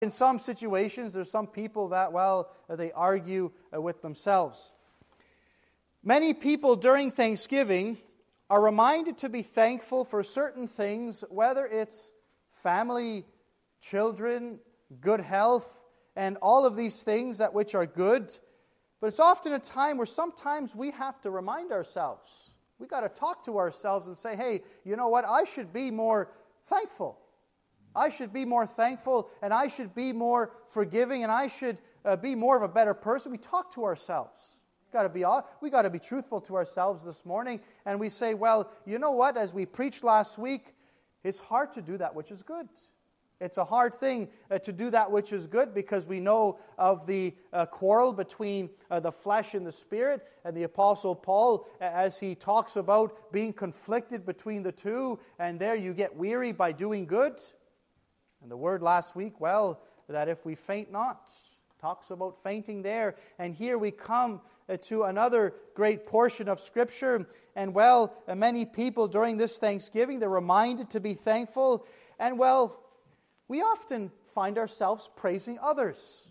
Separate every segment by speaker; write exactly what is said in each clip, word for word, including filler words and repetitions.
Speaker 1: In some situations, there's some people that, well, they argue with themselves. Many people during Thanksgiving are reminded to be thankful for certain things, whether it's family, children, good health, and all of these things that which are good. But it's often a time where sometimes we have to remind ourselves. We got to talk to ourselves and say, hey, you know what? I should be more thankful. I should be more thankful, and I should be more forgiving, and I should uh, be more of a better person. We talk to ourselves. We got to be we got to be truthful to ourselves this morning, and we say, well, you know what? As we preached last week, it's hard to do that which is good. It's a hard thing uh, to do that which is good, because we know of the uh, quarrel between uh, the flesh and the spirit. And the Apostle Paul, as he talks about being conflicted between the two, and there you get weary by doing good. And the word last week, well, that if we faint not, talks about fainting there. And here we come uh, to another great portion of Scripture. And well, uh, many people during this Thanksgiving, they're reminded to be thankful. And well, we often find ourselves praising others.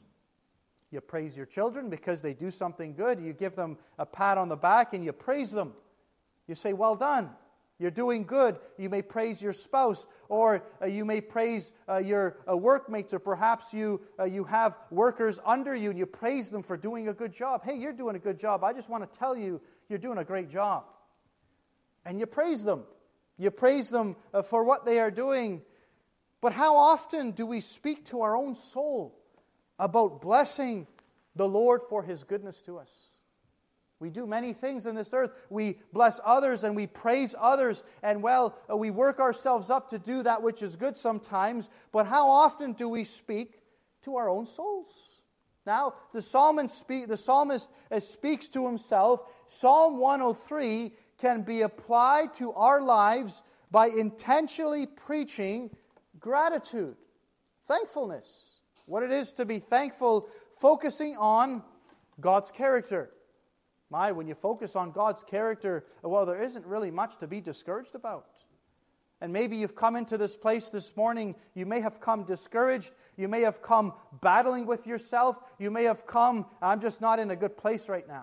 Speaker 1: You praise your children because they do something good. You give them a pat on the back and you praise them. You say, well done. You're doing good. You may praise your spouse, or uh, you may praise uh, your uh, workmates, or perhaps you uh, you have workers under you and you praise them for doing a good job. Hey, you're doing a good job. I just want to tell you, you're doing a great job. And you praise them. You praise them uh, for what they are doing. But how often do we speak to our own soul about blessing the Lord for His goodness to us? We do many things in this earth. We bless others and we praise others. And well, we work ourselves up to do that which is good sometimes. But how often do we speak to our own souls? Now, the psalmist, speak, the psalmist uh, speaks to himself. Psalm one oh three can be applied to our lives by intentionally preaching gratitude, thankfulness. What it is to be thankful, focusing on God's character. My, when you focus on God's character, well, there isn't really much to be discouraged about. And maybe you've come into this place this morning, you may have come discouraged, you may have come battling with yourself, you may have come, I'm just not in a good place right now.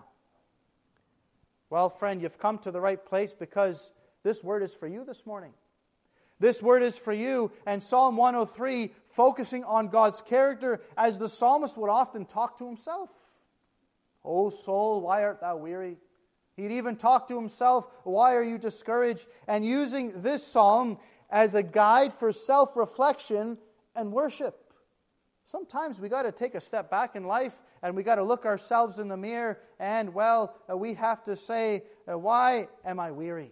Speaker 1: Well, friend, you've come to the right place, because this word is for you this morning. This word is for you. And Psalm one oh three, focusing on God's character, as the psalmist would often talk to himself. O soul, why art thou weary? He'd even talk to himself, why are you discouraged? And using this psalm as a guide for self-reflection and worship. Sometimes we got to take a step back in life, and we got to look ourselves in the mirror, and well, we have to say, why am I weary?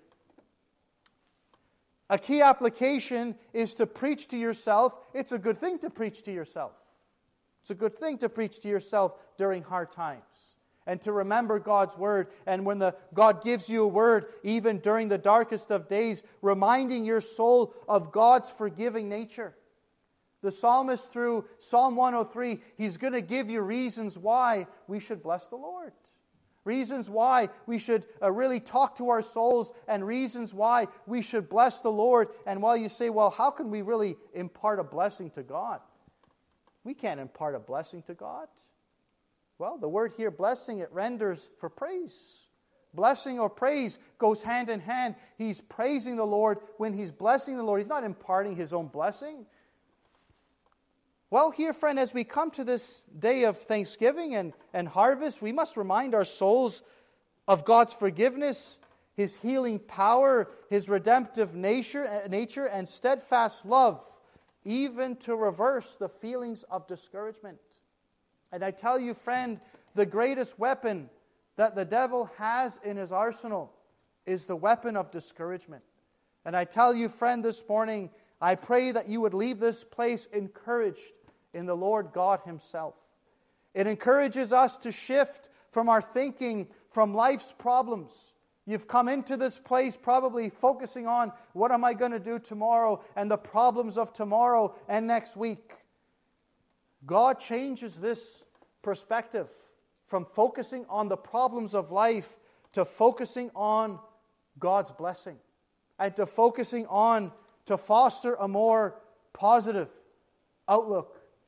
Speaker 1: A key application is to preach to yourself. It's a good thing to preach to yourself. It's a good thing to preach to yourself during hard times. And to remember God's word. And when the God gives you a word, even during the darkest of days, reminding your soul of God's forgiving nature. The psalmist, through Psalm one oh three, he's going to give you reasons why we should bless the Lord. Reasons why we should uh, really talk to our souls, and reasons why we should bless the Lord. And while you say, well, how can we really impart a blessing to God? We can't impart a blessing to God. Well, the word here, blessing, it renders for praise. Blessing or praise goes hand in hand. He's praising the Lord when he's blessing the Lord. He's not imparting his own blessing. Well, here, friend, as we come to this day of Thanksgiving and, and harvest, we must remind our souls of God's forgiveness, His healing power, His redemptive nature, nature and steadfast love, even to reverse the feelings of discouragement. And I tell you, friend, the greatest weapon that the devil has in his arsenal is the weapon of discouragement. And I tell you, friend, this morning, I pray that you would leave this place encouraged in the Lord God Himself. It encourages us to shift from our thinking from life's problems. You've come into this place probably focusing on what am I going to do tomorrow and the problems of tomorrow and next week. God changes this perspective from focusing on the problems of life to focusing on God's blessing, and to focusing on to foster a more positive outlook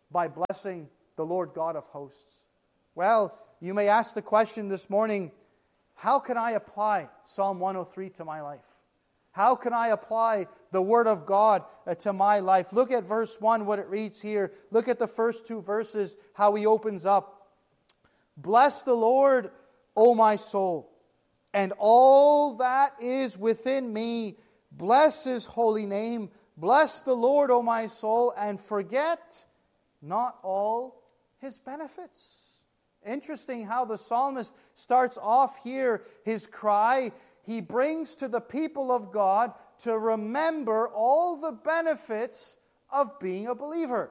Speaker 1: by blessing the Lord God of hosts. Well, you may ask the question this morning, how can I apply Psalm one oh three to my life? How can I apply the Word of God uh, to my life? Look at verse one, what it reads here. Look at the first two verses, how he opens up. Bless the Lord, O my soul, and all that is within me. Bless His holy name. Bless the Lord, O my soul, and forget not all His benefits. Interesting how the psalmist starts off here his cry. He brings to the people of God to remember all the benefits of being a believer.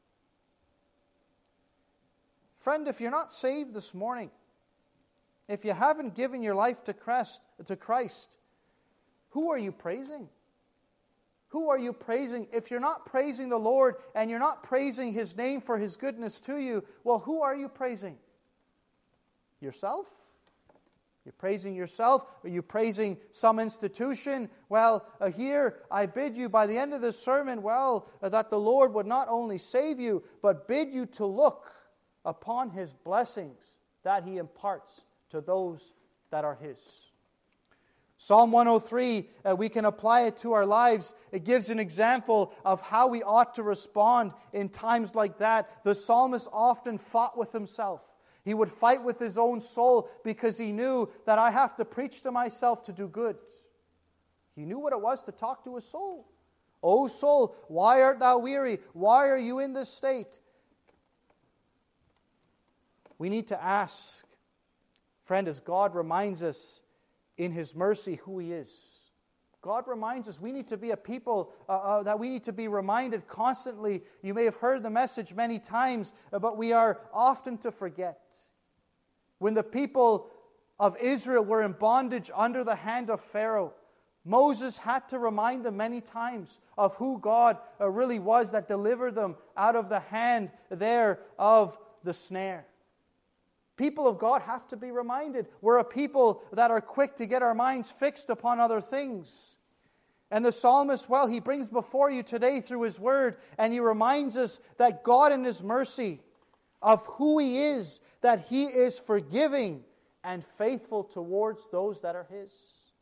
Speaker 1: Friend, if you're not saved this morning, if you haven't given your life to Christ, to Christ, who are you praising? Who are you praising? If you're not praising the Lord and you're not praising His name for His goodness to you, well, who are you praising? Yourself? You're praising yourself? Are you praising some institution? Well, uh, here I bid you by the end of this sermon, well, uh, that the Lord would not only save you, but bid you to look upon His blessings that He imparts to those that are His. Psalm one oh three, uh, we can apply it to our lives. It gives an example of how we ought to respond in times like that. The psalmist often fought with himself. He would fight with his own soul because he knew that I have to preach to myself to do good. He knew what it was to talk to his soul. O soul, why art thou weary? Why are you in this state? We need to ask, friend, as God reminds us in His mercy who He is. God reminds us we need to be a people uh, uh, that we need to be reminded constantly. You may have heard the message many times, uh, but we are often to forget. When the people of Israel were in bondage under the hand of Pharaoh, Moses had to remind them many times of who God uh, really was that delivered them out of the hand there of the snare. People of God have to be reminded. We're a people that are quick to get our minds fixed upon other things. And the psalmist, well, he brings before you today through his word, and he reminds us that God in His mercy of who He is, that He is forgiving and faithful towards those that are His.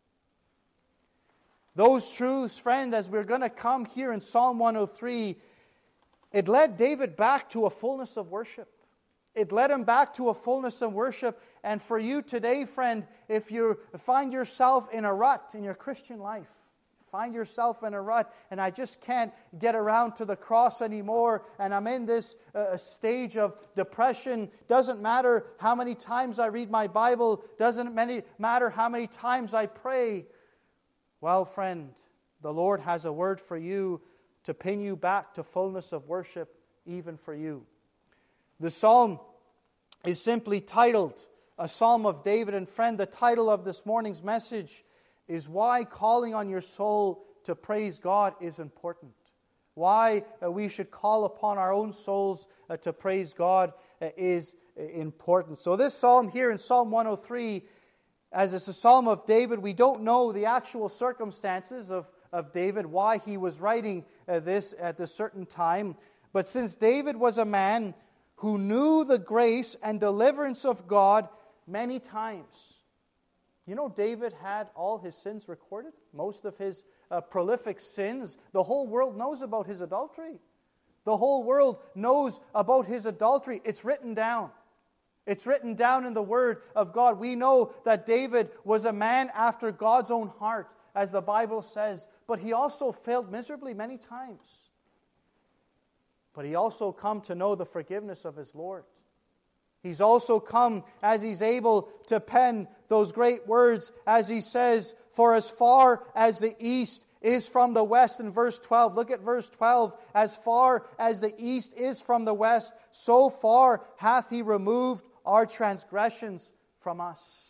Speaker 1: Those truths, friend, as we're going to come here in Psalm one oh three, it led David back to a fullness of worship. It led him back to a fullness of worship. And for you today, friend, if you find yourself in a rut in your Christian life, find yourself in a rut, and I just can't get around to the cross anymore, and I'm in this uh, stage of depression, doesn't matter how many times I read my Bible, doesn't many, matter how many times I pray. Well, friend, the Lord has a word for you to pin you back to fullness of worship, even for you. The psalm is simply titled, A Psalm of David. And friend, the title of this morning's message is Why Calling on Your Soul to Praise God is Important. Why uh, we should call upon our own souls uh, to praise God uh, is uh, important. So this psalm here in Psalm one oh three, as it's a psalm of David, we don't know the actual circumstances of, of David, why he was writing uh, this at this certain time. But since David was a man who knew the grace and deliverance of God many times. You know, David had all his sins recorded, most of his uh, prolific sins. The whole world knows about his adultery. The whole world knows about his adultery. It's written down. It's written down in the Word of God. We know that David was a man after God's own heart, as the Bible says, but he also failed miserably many times. But he also come to know the forgiveness of his Lord. He's also come as he's able to pen those great words as he says, for as far as the east is from the west, in verse twelve. Look at verse twelve. As far as the east is from the west, so far hath He removed our transgressions from us.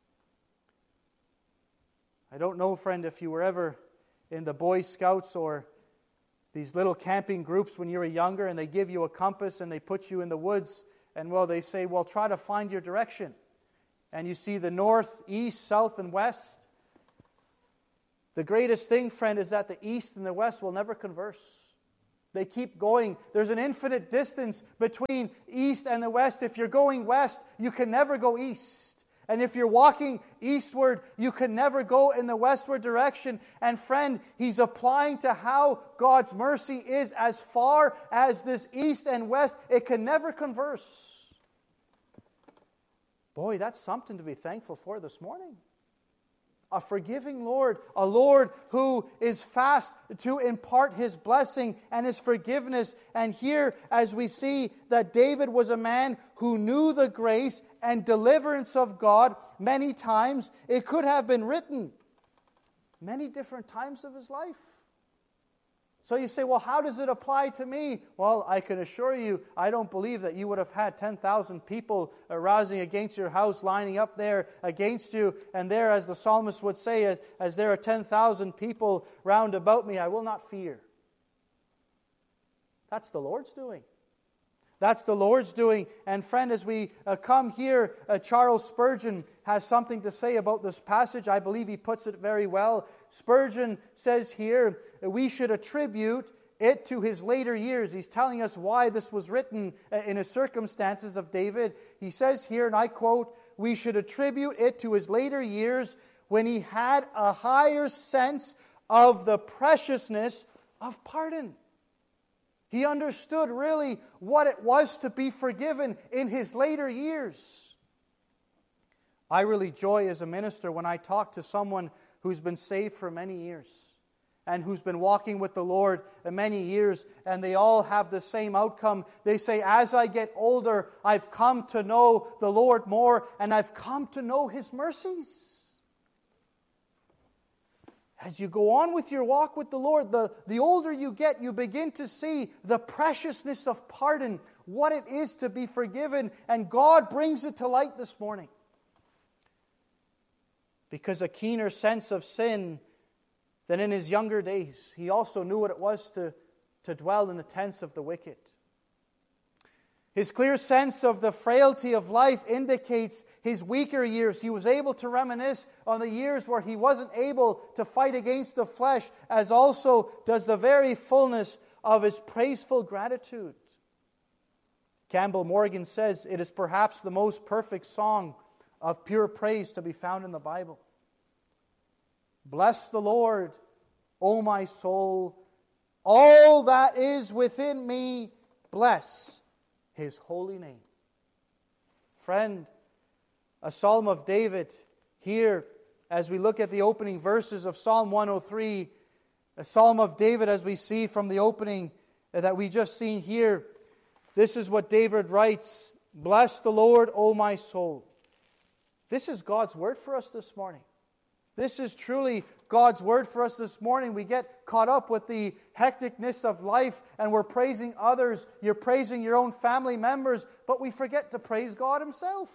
Speaker 1: I don't know, friend, if you were ever in the Boy Scouts or these little camping groups when you were younger, and they give you a compass and they put you in the woods, and well, they say, well, try to find your direction. And you see the north, east, south, and west. The greatest thing, friend, is that the east and the west will never converse. They keep going. There's an infinite distance between east and the west. If you're going west, you can never go east. And if you're walking eastward, you can never go in the westward direction. And friend, he's applying to how God's mercy is as far as this east and west. It can never converse. Boy, that's something to be thankful for this morning. A forgiving Lord, a Lord who is fast to impart His blessing and His forgiveness. And here, as we see that David was a man who knew the grace and deliverance of God many times, it could have been written many different times of his life. So you say, well, how does it apply to me? Well, I can assure you, I don't believe that you would have had ten thousand people arousing against your house, lining up there against you. And there, as the psalmist would say, as, as there are ten thousand people round about me, I will not fear. That's the Lord's doing. That's the Lord's doing. And friend, as we uh, come here, uh, Charles Spurgeon has something to say about this passage. I believe he puts it very well. Spurgeon says here, we should attribute it to his later years. He's telling us why this was written in the circumstances of David. He says here, and I quote, we should attribute it to his later years when he had a higher sense of the preciousness of pardon. He understood really what it was to be forgiven in his later years. I really joy as a minister when I talk to someone who's been saved for many years and who's been walking with the Lord many years, and they all have the same outcome. They say, as I get older, I've come to know the Lord more, and I've come to know His mercies. As you go on with your walk with the Lord, the, the older you get, you begin to see the preciousness of pardon, what it is to be forgiven, and God brings it to light this morning. Because a keener sense of sin than in his younger days, he also knew what it was to, to dwell in the tents of the wicked. His clear sense of the frailty of life indicates his weaker years. He was able to reminisce on the years where he wasn't able to fight against the flesh, as also does the very fullness of his praiseful gratitude. Campbell Morgan says, it is perhaps the most perfect song of pure praise to be found in the Bible. Bless the Lord, O my soul. All that is within me, bless His holy name. Friend, a Psalm of David here, as we look at the opening verses of Psalm one oh three, a Psalm of David as we see from the opening that we just seen here. This is what David writes, bless the Lord, O my soul. This is God's word for us this morning. This is truly God's word for us this morning. We get caught up with the hecticness of life and we're praising others. You're praising your own family members, but we forget to praise God Himself.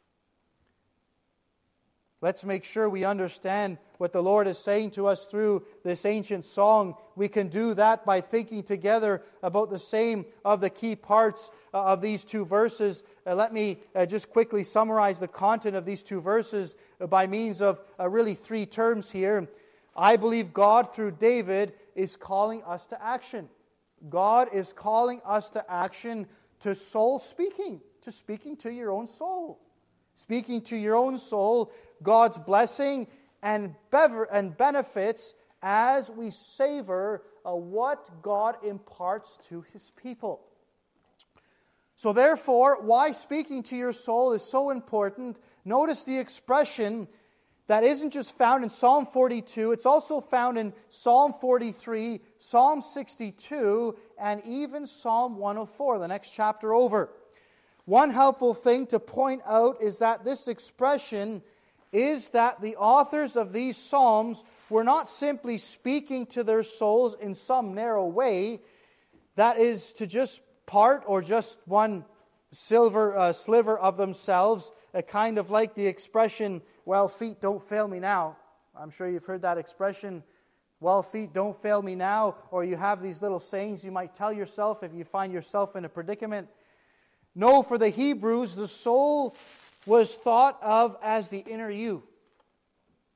Speaker 1: Let's make sure we understand what the Lord is saying to us through this ancient song. We can do that by thinking together about the same of the key parts of these two verses. Uh, let me uh, just quickly summarize the content of these two verses by means of uh, really three terms here. I believe God, through David, is calling us to action. God is calling us to action, to soul speaking, to speaking to your own soul. Speaking to your own soul, God's blessing and bever- and benefits as we savor uh, what God imparts to His people. So therefore, why speaking to your soul is so important, notice the expression that isn't just found in Psalm forty-two, it's also found in Psalm forty-three, Psalm sixty-two, and even Psalm one oh four, the next chapter over. One helpful thing to point out is that this expression is that the authors of these psalms were not simply speaking to their souls in some narrow way, that is to just part or just one silver uh, sliver of themselves, a kind of like the expression, well, feet don't fail me now. I'm sure you've heard that expression, well, feet don't fail me now, or you have these little sayings you might tell yourself if you find yourself in a predicament. No, for the Hebrews, the soul was thought of as the inner you.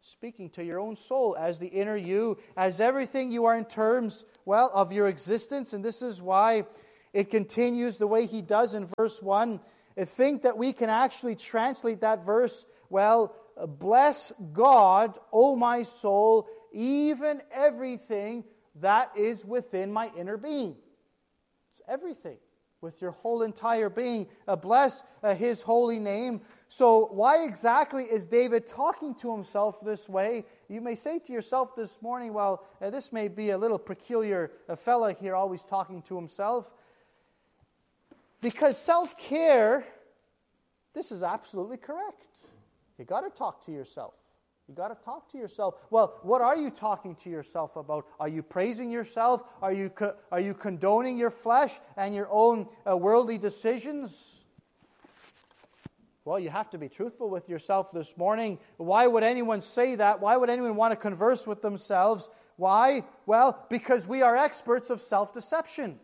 Speaker 1: speaking to your own soul as the inner you, as everything you are in terms, well, of your existence. And this is why it continues the way he does in verse one. I think that we can actually translate that verse, well, bless God, O my soul, even everything that is within my inner being. It's everything, with your whole entire being. Uh, bless uh, His holy name. So why exactly is David talking to himself this way? You may say to yourself this morning, well, uh, this may be a little peculiar a fella here always talking to himself. Because self-care, this is absolutely correct. You got to talk to yourself. You got to talk to yourself. Well, what are you talking to yourself about? Are you praising yourself? Are you co- are you condoning your flesh and your own uh, worldly decisions? Well, you have to be truthful with yourself this morning. Why would anyone say that? Why would anyone want to converse with themselves? Why? Well, because we are experts of self-deception.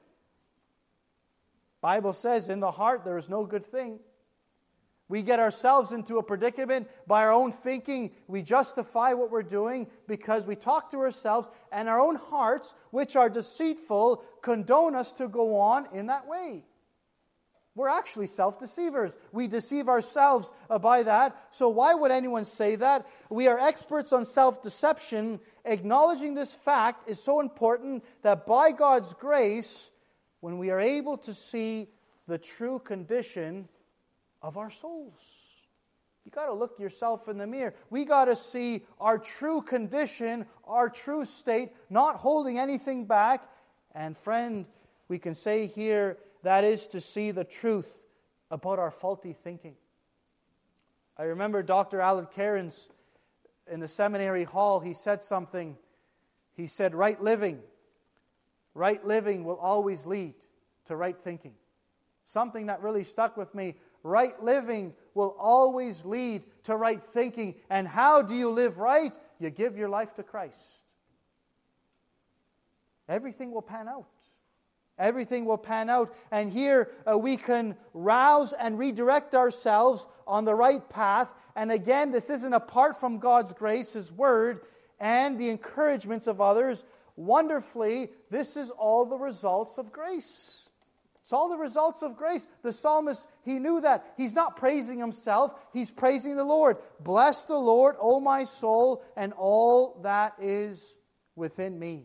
Speaker 1: Bible says, in the heart there is no good thing. We get ourselves into a predicament by our own thinking. We justify what we're doing because we talk to ourselves, and our own hearts, which are deceitful, condone us to go on in that way. We're actually self-deceivers. We deceive ourselves by that. So why would anyone say that? We are experts on self-deception. Acknowledging this fact is so important that by God's grace, when we are able to see the true condition of our souls. You got to look yourself in the mirror. We got to see our true condition, our true state, not holding anything back. And friend, we can say here, that is to see the truth about our faulty thinking. I remember Doctor Alan Cairns in the seminary hall, he said something. He said, right living, right living will always lead to right thinking. Something that really stuck with me. Right living will always lead to right thinking. And how do you live right? You give your life to Christ. Everything will pan out. Everything will pan out. And here uh, we can rouse and redirect ourselves on the right path. And again, this isn't apart from God's grace, His Word, and the encouragements of others. Wonderfully, this is all the results of grace. It's all the results of grace. The psalmist, he knew that. He's not praising himself. He's praising the Lord. Bless the Lord, O my soul, and all that is within me.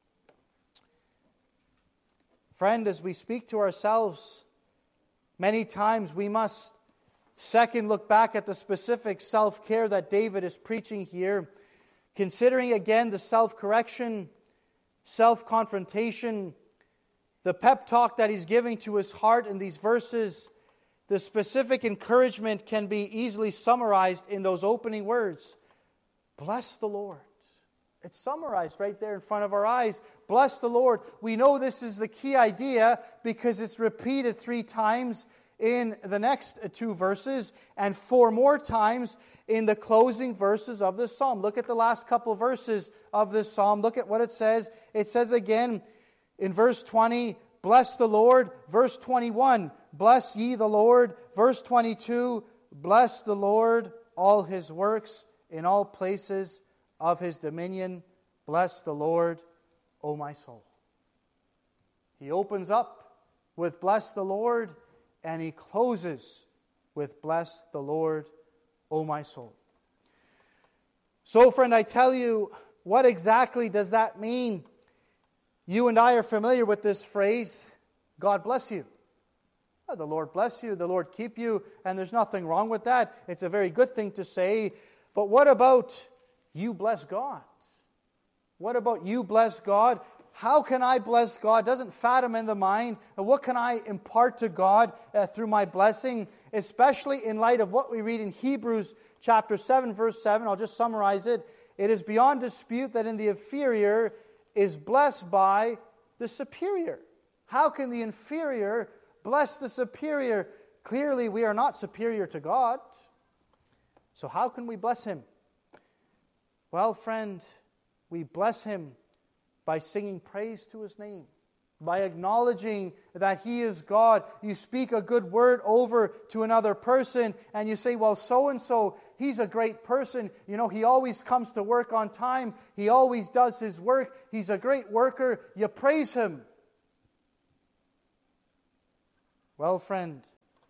Speaker 1: Friend, as we speak to ourselves, many times we must second look back at the specific self-care that David is preaching here, considering again the self-correction, self-confrontation, the pep talk that he's giving to his heart in these verses. The specific encouragement can be easily summarized in those opening words. Bless the Lord. It's summarized right there in front of our eyes. Bless the Lord. We know this is the key idea because it's repeated three times in the next two verses and four more times in the closing verses of this psalm. Look at the last couple verses of this psalm. Look at what it says. It says again, in verse twenty, bless the Lord. Verse twenty-one, bless ye the Lord. Verse twenty-two, bless the Lord, all His works in all places of His dominion. Bless the Lord, O my soul. He opens up with bless the Lord, and he closes with bless the Lord, O my soul. So, friend, I tell you, what exactly does that mean? You and I are familiar with this phrase, God bless you. Oh, the Lord bless you, the Lord keep you, and there's nothing wrong with that. It's a very good thing to say. But what about you bless God? What about you bless God? How can I bless God? Doesn't fathom in the mind. What can I impart to God uh, through my blessing? Especially in light of what we read in Hebrews chapter seven, verse seven. I'll just summarize it. It is beyond dispute that in the inferior is blessed by the superior. How can the inferior bless the superior? Clearly, we are not superior to God. So how can we bless Him? Well, friend, we bless Him by singing praise to His name. by acknowledging that He is God. You speak a good word over to another person and you say, well, so-and-so, he's a great person. You know, he always comes to work on time. He always does his work. He's a great worker. You praise him. Well, friend,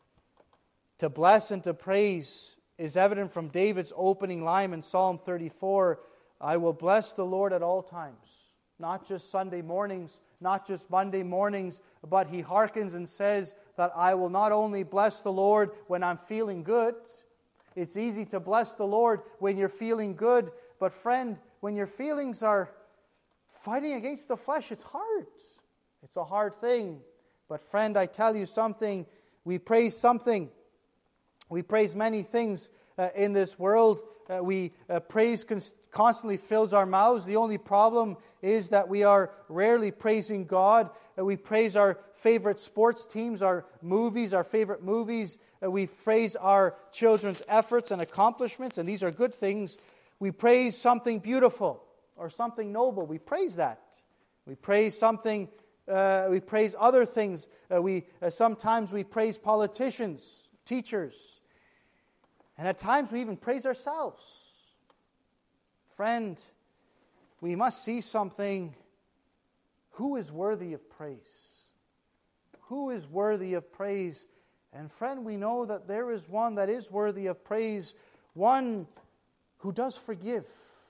Speaker 1: to bless and to praise is evident from David's opening line in Psalm thirty-four. I will bless the Lord at all times. Not just Sunday mornings, not just Monday mornings, but he hearkens and says that I will not only bless the Lord when I'm feeling good. It's easy to bless the Lord when you're feeling good, but friend, when your feelings are fighting against the flesh, it's hard. It's a hard thing. But friend, I tell you something, we praise something. We praise many things uh, in this world. Uh, we uh, praise cons- constantly fills our mouths. The only problem is that we are rarely praising God. Uh, we praise our favorite sports teams, our movies, our favorite movies. Uh, we praise our children's efforts and accomplishments, and these are good things. We praise something beautiful or something noble. We praise that. We praise something. Uh, we praise other things. Uh, we uh, sometimes we praise politicians, teachers. And at times we even praise ourselves. Friend, we must see something. Who is worthy of praise? Who is worthy of praise? And friend, we know that there is one that is worthy of praise, one who does forgive.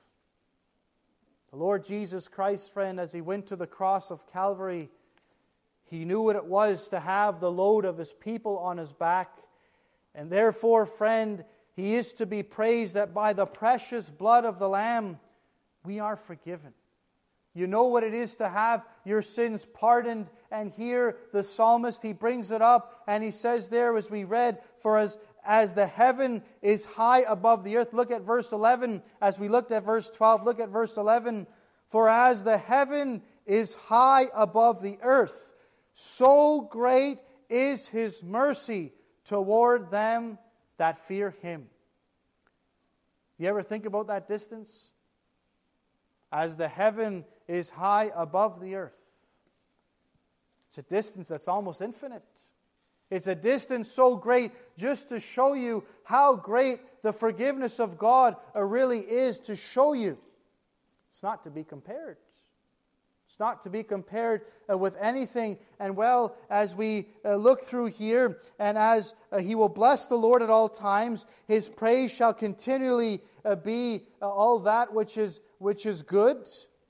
Speaker 1: The Lord Jesus Christ, friend, as He went to the cross of Calvary, He knew what it was to have the load of His people on His back. And therefore, friend, He is to be praised that by the precious blood of the Lamb, we are forgiven. You know what it is to have your sins pardoned. And here the psalmist, he brings it up and he says there, as we read, for as, as the heaven is high above the earth. Look at verse eleven. As we looked at verse twelve, look at verse eleven. For as the heaven is high above the earth, so great is His mercy toward them that fear Him. You ever think about that distance? As the heaven is high above the earth. It's a distance that's almost infinite. It's a distance so great just to show you how great the forgiveness of God really is, to show you. It's not to be compared. It's not to be compared uh, with anything. And well, as we uh, look through here, and as uh, He will bless the Lord at all times, His praise shall continually uh, be uh, all that which is which is good.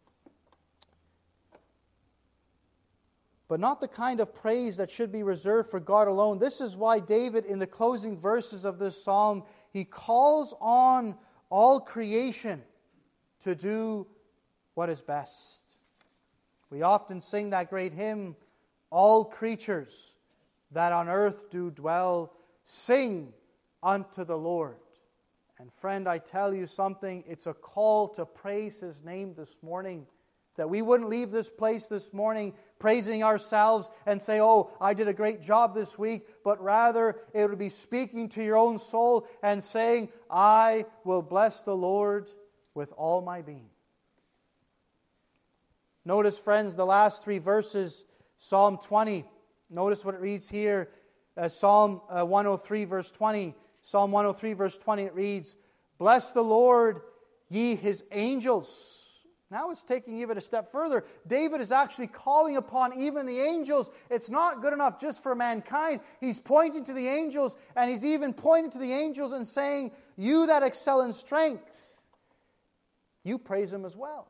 Speaker 1: But not the kind of praise that should be reserved for God alone. This is why David, in the closing verses of this psalm, he calls on all creation to do what is best. We often sing that great hymn, all creatures that on earth do dwell, sing unto the Lord. And friend, I tell you something, it's a call to praise His name this morning. That we wouldn't leave this place this morning praising ourselves and say, oh, I did a great job this week, but rather it would be speaking to your own soul and saying, I will bless the Lord with all my being. Notice, friends, the last three verses, Psalm twenty. Notice what it reads here. Uh, Psalm uh, one oh three, verse twenty. Psalm one oh three, verse twenty, it reads, bless the Lord, ye His angels. Now it's taking even a step further. David is actually calling upon even the angels. It's not good enough just for mankind. He's pointing to the angels, and he's even pointing to the angels and saying, you that excel in strength, you praise Him as well.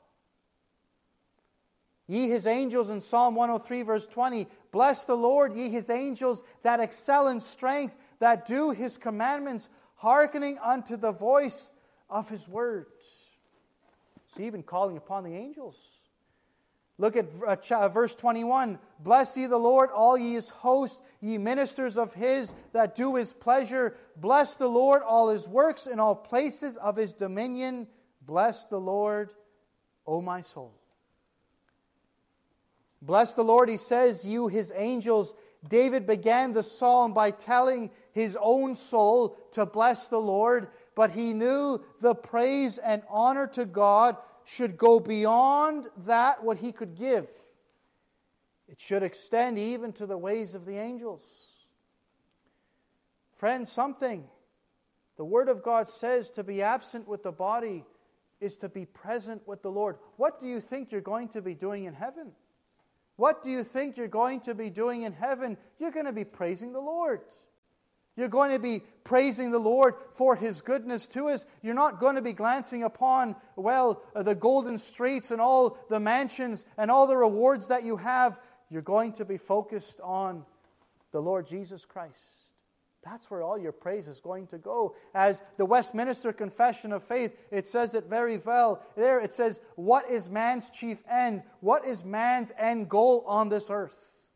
Speaker 1: Ye His angels in Psalm one oh three, verse twenty. Bless the Lord, ye His angels that excel in strength, that do His commandments, hearkening unto the voice of His word. So even calling upon the angels. Look at verse twenty-one. Bless ye the Lord, all ye His hosts, ye ministers of His that do His pleasure. Bless the Lord, all His works in all places of His dominion. Bless the Lord, O my soul. Bless the Lord, he says, you His angels. David began the psalm by telling his own soul to bless the Lord, but he knew the praise and honor to God should go beyond that what he could give. It should extend even to the ways of the angels. Friends, something the Word of God says to be absent with the body is to be present with the Lord. What do you think you're going to be doing in heaven? What do you think you're going to be doing in heaven? You're going to be praising the Lord. You're going to be praising the Lord for His goodness to us. You're not going to be glancing upon, well, the golden streets and all the mansions and all the rewards that you have. You're going to be focused on the Lord Jesus Christ. That's where all your praise is going to go. As the Westminster Confession of Faith, it says it very well. There it says, what is man's chief end? What is man's end goal on this earth?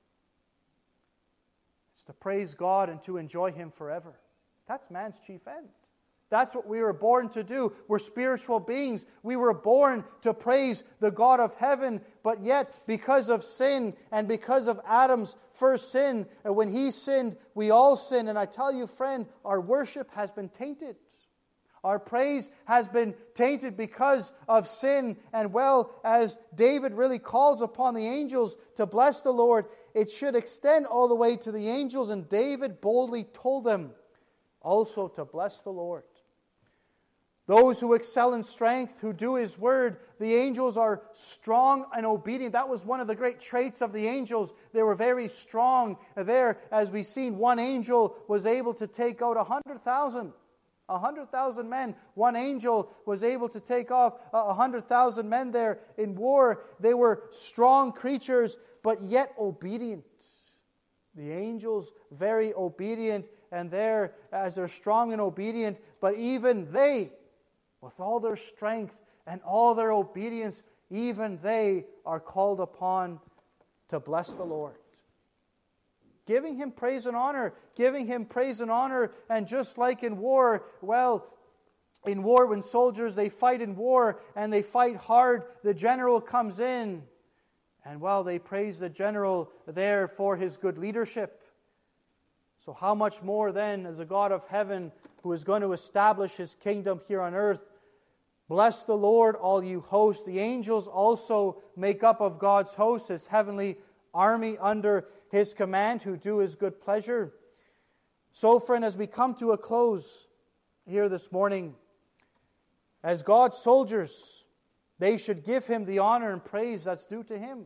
Speaker 1: It's to praise God and to enjoy Him forever. That's man's chief end. That's what we were born to do. We're spiritual beings. We were born to praise the God of heaven. But yet, because of sin and because of Adam's first sin, when he sinned, we all sinned. And I tell you, friend, our worship has been tainted. Our praise has been tainted because of sin. And well, as David really calls upon the angels to bless the Lord, it should extend all the way to the angels. And David boldly told them also to bless the Lord. Those who excel in strength, who do His word, the angels are strong and obedient. That was one of the great traits of the angels. They were very strong. There, as we've seen, one angel was able to take out a hundred thousand. A hundred thousand men. One angel was able to take off a hundred thousand men there in war. They were strong creatures, but yet obedient. The angels, very obedient, and there, as they're strong and obedient, but even they, with all their strength and all their obedience, even they are called upon to bless the Lord. Giving Him praise and honor, giving Him praise and honor, and just like in war, well, in war when soldiers, they fight in war and they fight hard, the general comes in, and well, they praise the general there for his good leadership. So how much more then as a God of heaven who is going to establish His kingdom here on earth? Bless the Lord, all you hosts. The angels also make up of God's host, His heavenly army under His command, who do His good pleasure. So, friend, as we come to a close here this morning, as God's soldiers, they should give Him the honor and praise that's due to Him.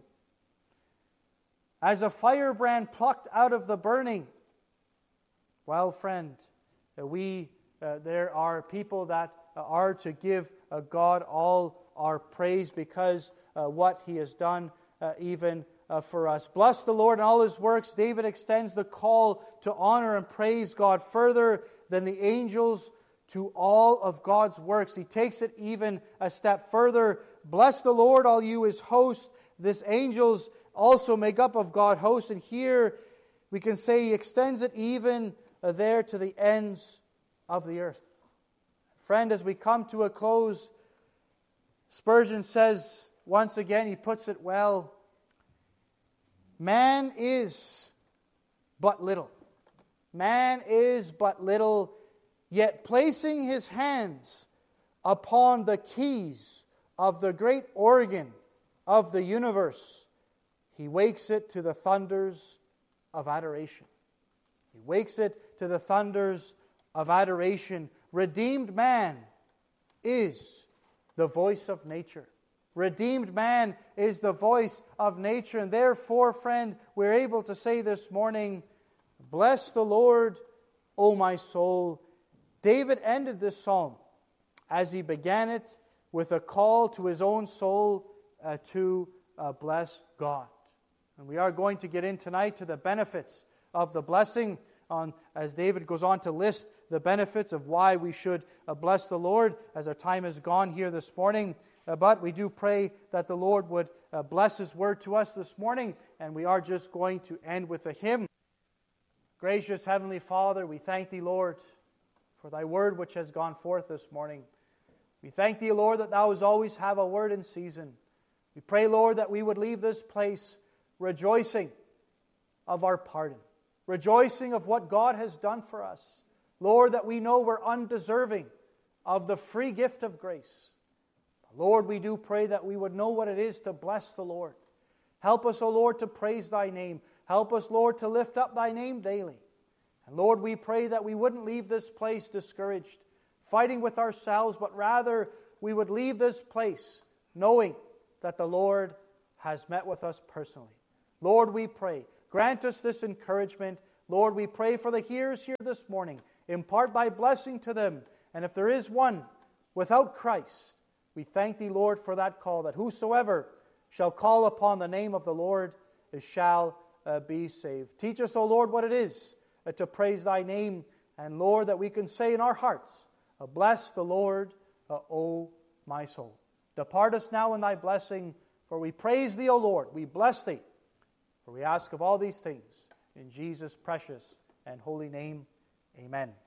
Speaker 1: As a firebrand plucked out of the burning, well, friend, we uh, there are people that are to give uh, God all our praise because uh, what He has done uh, even uh, for us. Bless the Lord in all His works. David extends the call to honor and praise God further than the angels to all of God's works. He takes it even a step further. Bless the Lord, all you His hosts. This angels also make up of God's hosts. And here we can say He extends it even uh, there to the ends of the earth. Friend, as we come to a close, Spurgeon says, once again, he puts it well, man is but little. Man is but little, yet placing his hands upon the keys of the great organ of the universe, he wakes it to the thunders of adoration. He wakes it to the thunders of adoration. Redeemed man is the voice of nature. Redeemed man is the voice of nature. And therefore, friend, we're able to say this morning, bless the Lord, O my soul. David ended this psalm as he began it with a call to his own soul uh, to uh, bless God. And we are going to get in tonight to the benefits of the blessing on, as David goes on to list the benefits of why we should uh, bless the Lord as our time has gone here this morning. Uh, but we do pray that the Lord would uh, bless His word to us this morning. And we are just going to end with a hymn. Gracious Heavenly Father, we thank Thee, Lord, for Thy word which has gone forth this morning. We thank Thee, Lord, that Thou always have a word in season. We pray, Lord, that we would leave this place rejoicing of our pardon, rejoicing of what God has done for us. Lord, that we know we're undeserving of the free gift of grace. Lord, we do pray that we would know what it is to bless the Lord. Help us, O Lord, to praise thy name. Help us, Lord, to lift up thy name daily. And Lord, we pray that we wouldn't leave this place discouraged, fighting with ourselves, but rather we would leave this place knowing that the Lord has met with us personally. Lord, we pray, grant us this encouragement. Lord, we pray for the hearers here this morning. Impart thy blessing to them. And if there is one without Christ, we thank thee, Lord, for that call, that whosoever shall call upon the name of the Lord shall uh, be saved. Teach us, O Lord, what it is uh, to praise thy name. And Lord, that we can say in our hearts, uh, bless the Lord, uh, O my soul. Depart us now in thy blessing, for we praise thee, O Lord. We bless thee, for we ask of all these things in Jesus' precious and holy name. Amen.